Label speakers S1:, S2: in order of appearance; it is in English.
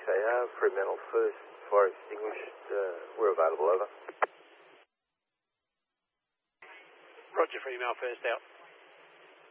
S1: 6AR, Fremantle, first fire extinguished, we're available, over.
S2: Roger, for email first out.